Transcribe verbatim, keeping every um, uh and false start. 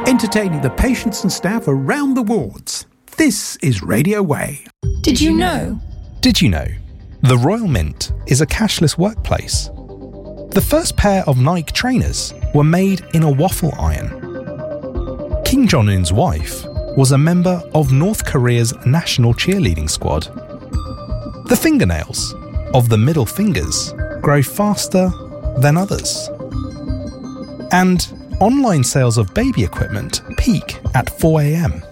entertaining the patients and staff around the wards. This is Radio Way. Did you know? Did you know? The Royal Mint is a cashless workplace. The first pair of Nike trainers were made in a waffle iron. Kim Jong-un's wife was a member of North Korea's national cheerleading squad. The fingernails of the middle fingers grow faster than others. And online sales of baby equipment peak at four a.m.